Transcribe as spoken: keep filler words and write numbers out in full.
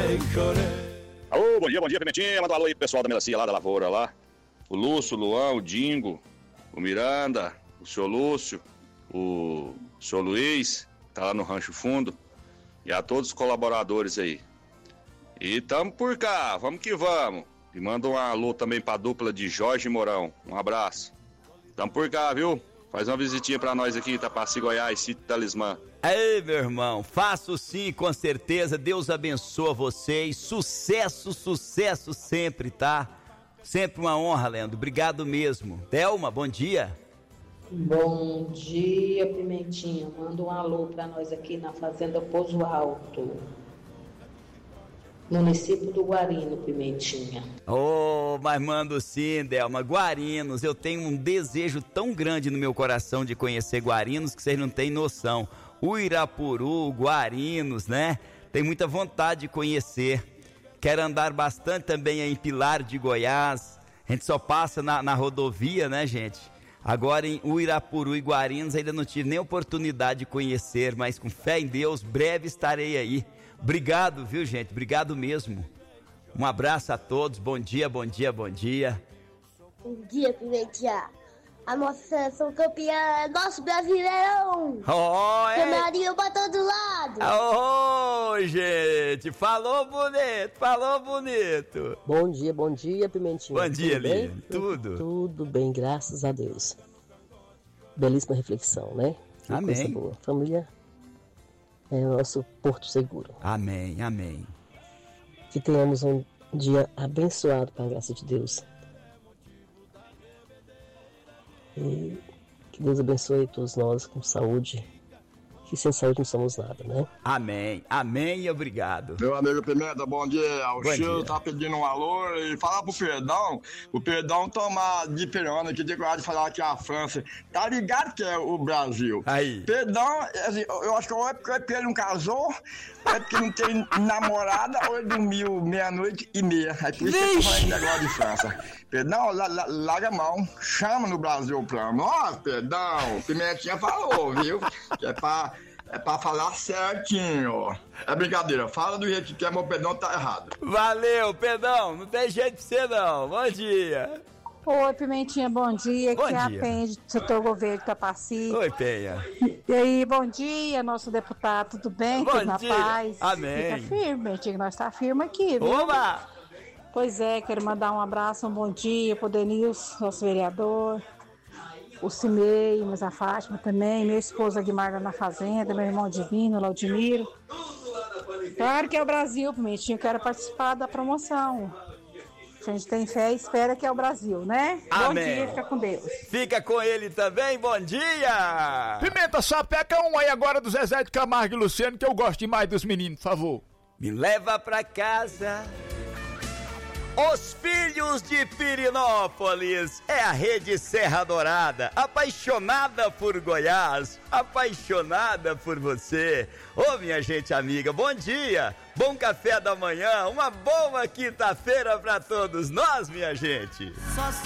Ai, chorei. Alô, bom dia, bom dia, Pimentinha. Manda um alô aí pro pessoal da melancia lá da lavoura lá. O Lúcio, o Luan, o Dingo, o Miranda, o senhor Lúcio, o senhor Luiz, tá lá no Rancho Fundo. E a todos os colaboradores aí. E tamo por cá, vamos que vamos. E manda um alô também pra dupla de Jorge e Mourão. Um abraço. Tamo por cá, viu? Faz uma visitinha pra nós aqui, Itapaci, Goiás, Sítio Talismã. Ei, meu irmão, faço sim, com certeza. Deus abençoa vocês. Sucesso, sucesso sempre, tá? Sempre uma honra, Leandro. Obrigado mesmo. Thelma, bom dia. Bom dia, Pimentinha. Manda um alô pra nós aqui na Fazenda Pouso Alto, município do Guarino, Pimentinha. Oh, mas mando sim, Thelma. Guarinos, eu tenho um desejo tão grande no meu coração de conhecer Guarinos que vocês não têm noção. Uirapuru, Guarinos, né? Tem muita vontade de conhecer. Quero andar bastante também em Pilar de Goiás. A gente só passa na, na rodovia, né, gente? Agora em Uirapuru e Guarinos ainda não tive nem oportunidade de conhecer, mas com fé em Deus, breve estarei aí. Obrigado, viu, gente? Obrigado mesmo. Um abraço a todos. Bom dia, bom dia, bom dia. Bom dia, Pimentinha. A nossa seleção campeã é nosso Brasileirão. Oh, é. Canarinho pra todo lado. Oh, gente. Falou bonito, falou bonito. Bom dia, bom dia, Pimentinha. Bom dia, Tudo bem? Lívia. Tudo. Tudo bem, graças a Deus. Belíssima reflexão, né? Que Amém. Coisa boa. Família é o nosso porto seguro. Amém, amém. Que tenhamos um dia abençoado com a graça de Deus. E que Deus abençoe todos nós com saúde. Que sem saúde não somos nada, né? Amém, amém e obrigado. Meu amigo Pimenta, bom dia. O Bom Chico dia. tá pedindo um alô e falar pro Perdão, o Perdão tomar de pirona, que tem coragem de falar que é a França. Tá ligado que é o Brasil? Aí. Perdão, assim, eu acho que ou é porque ele não casou, ou é porque não tem namorada, ou ele dormiu meia-noite e meia. Aí por isso que ele tá falando negócio de França. Perdão, la, la, larga a mão, chama no Brasil o plano. Ó, Perdão, Pimentinha falou, viu? Que é pra... É pra falar certinho. É brincadeira, fala do jeito que é, meu Perdão tá errado. Valeu, Pedrão, não tem jeito pra você não. Bom dia. Oi, Pimentinha, bom dia. Bom Aqui é a dia. Penha do setor governo Itapaci. Oi, Penha. E aí, bom dia, nosso deputado, tudo bem? Bom tudo na dia. paz? Amém. Fica firme, Pimentinha, nós tá firme aqui, viu? Oba! Pois é, quero mandar um abraço, um bom dia pro Denilson, nosso vereador, o Cimei, mas a Fátima também, meu esposo Aguimar lá na fazenda, meu irmão Divino, Laudimiro. Claro que é o Brasil, Pimentinha, eu quero participar da promoção. A gente tem fé e espera que é o Brasil, né? Amém. Bom dia, fica com Deus. Fica com ele também, bom dia! Pimenta, sapeca um aí agora do Zezé de Camargo e Luciano, que eu gosto demais dos meninos, por favor. Me leva pra casa. Os Filhos de Pirinópolis é a Rede Serra Dourada, apaixonada por Goiás, apaixonada por você. Ô, minha gente amiga, bom dia, bom café da manhã, uma boa quinta-feira pra todos nós, minha gente.